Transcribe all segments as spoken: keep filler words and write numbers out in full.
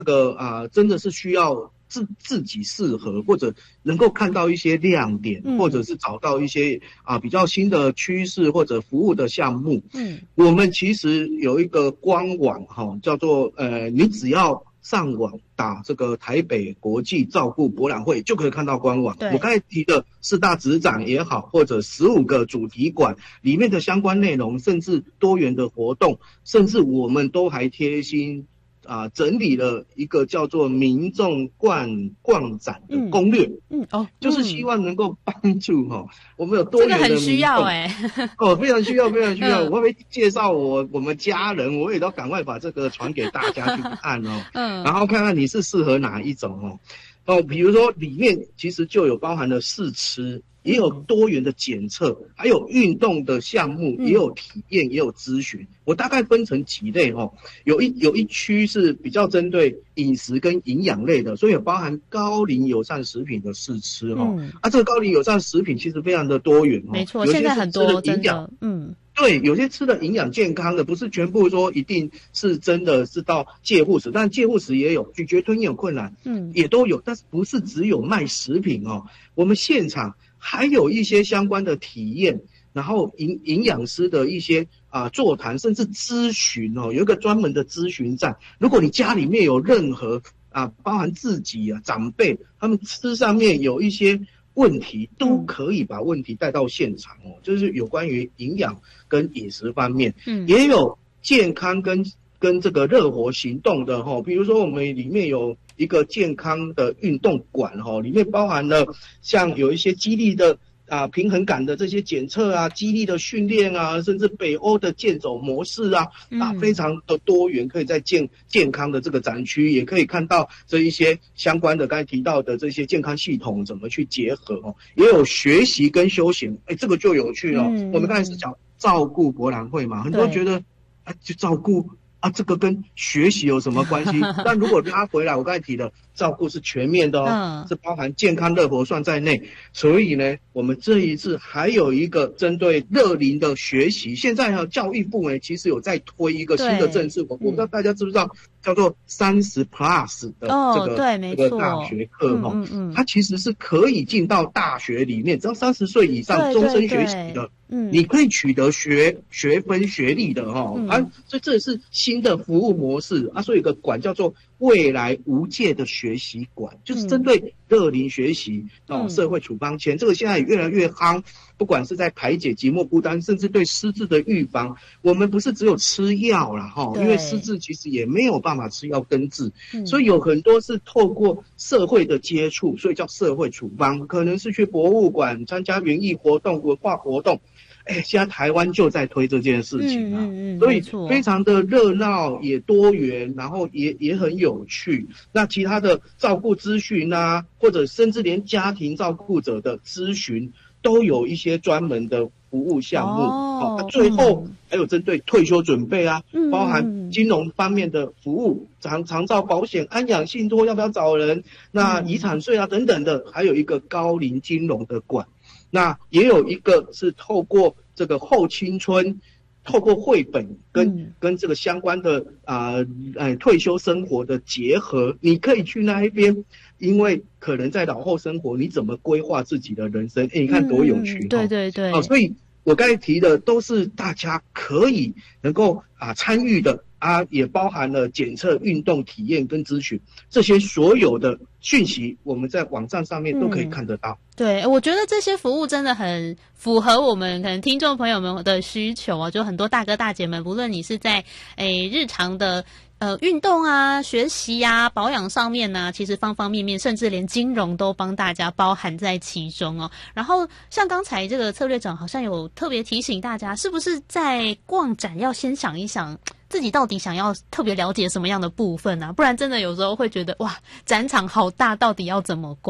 个啊、呃，真的是需要自自己适合，或者能够看到一些亮点，嗯、或者是找到一些啊、呃、比较新的趋势或者服务的项目。嗯，我们其实有一个官网哈、哦，叫做呃，你只要上网打这个台北国际照顾博览会，就可以看到官网。我刚才提的四大执展也好，或者十五个主题馆里面的相关内容，甚至多元的活动，甚至我们都还贴心啊、呃，整理了一个叫做民众逛逛展的攻略。嗯, 嗯哦，就是希望能够帮助哈、哦，我们有多元的民众，这个很需要哎、欸，哦，非常需要，非常需要。嗯、我会介绍我我们家人，我也都赶快把这个传给大家去看哦，嗯，然后看看你是适合哪一种哦。哦，比如说里面其实就有包含了试吃，也有多元的检测，还有运动的项目，也有体验，也有咨询。我大概分成几类哦，有一有一区是比较针对饮食跟营养类的，所以有包含高龄友善食品的试吃哦。嗯、啊，这个高龄友善食品其实非常的多元哦， 没错，现在很多真的，嗯。 对，有些吃的营养健康的，不是全部说一定是真的是到戒护食，但戒护食也有，咀嚼吞咽有困难，嗯，也都有，但是不是只有卖食品哦，我们现场还有一些相关的体验，然后营营养师的一些啊、呃、座谈，甚至咨询哦，有一个专门的咨询站，如果你家里面有任何啊，包含自己啊长辈，他们吃上面有一些问题，都可以把问题带到现场哦，就是有关于营养跟饮食方面，嗯，也有健康跟跟这个热活行动的哈，比如说我们里面有一个健康的运动馆哈，里面包含了像有一些激励的啊平衡感的这些检测啊，激励的训练啊，甚至北欧的健走模式啊，啊非常的多元，可以在健健康的这个展区也可以看到这一些相关的刚才提到的这些健康系统怎么去结合哦，也有学习跟休闲，哎，这个就有趣了。嗯、我们刚才是讲照顾博览会嘛，很多人觉得啊就照顾。啊，这个跟学习有什么关系？但如果拉回来，我刚才提的照顾是全面的哦，嗯、是包含健康、乐活算在内。所以呢，我们这一次还有一个针对乐龄的学习，现在呢，教育部呢其实有在推一个新的政策，我不知道大家知不知道，叫做三十 plus 的这个、哦、对没错这个大学课哈、嗯嗯，它其实是可以进到大学里面，只要三十岁以上终身学习的。嗯，你可以取得学学分学历的哈、哦嗯，啊，所以这是新的服务模式啊，所以有个馆叫做未来无界的学习馆，就是针对乐龄学习、嗯、哦，社会处方签，这个现在也越来越夯，不管是在排解寂寞孤单，甚至对失智的预防，我们不是只有吃药啦哈，因为失智其实也没有办法吃药根治、嗯，所以有很多是透过社会的接触，所以叫社会处方，可能是去博物馆参加园艺活动、文化活动。哎，现在台湾就在推这件事情啊，嗯嗯嗯、所以非常的热闹，也多元，然后也也很有趣。那其他的照顾咨询啊，或者甚至连家庭照顾者的咨询，都有一些专门的服务项目。哦，那、啊、最后还有针对退休准备啊，嗯、包含金融方面的服务，长长照保险、安养信托要不要找人，那遗产税啊等等的，还有一个高龄金融的馆。那也有一个是透过这个后青春，透过绘本跟、嗯、跟这个相关的啊呃退休生活的结合，你可以去那一边，因为可能在老后生活，你怎么规划自己的人生？哎，你看多有趣！嗯、对对对，哦，所以我刚才提的都是大家可以能够啊参与的。啊，也包含了检测、运动体验跟咨询，这些所有的讯息，我们在网站上面都可以看得到。嗯、 对，我觉得这些服务真的很符合我们可能听众朋友们的需求啊，就很多大哥大姐们，不论你是在诶日常的呃运动啊、学习啊、保养上面呢、啊，其实方方面面，甚至连金融都帮大家包含在其中哦。然后像刚才这个策略长好像有特别提醒大家，是不是在逛展要先想一想。自己到底想要特别了解什么样的部分啊？不然真的有时候会觉得哇，展场好大，到底要怎么逛？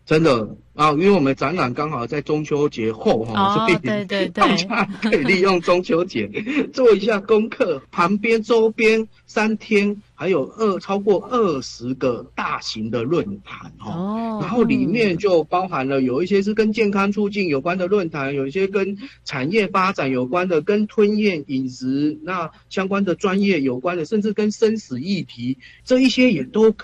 真的啊，因为我们展览刚好在中秋节后哈， 哦， 所以对对对， 大家可以利用中秋节做一下功课。旁边周边三天还有二超过二十个大型的论坛哈，哦，然后里面就包含了有一些是跟健康促进有关的论坛，有一些跟产业发展有关的，跟吞咽饮食那相关的专业有关的，甚至跟生死议题这一些也都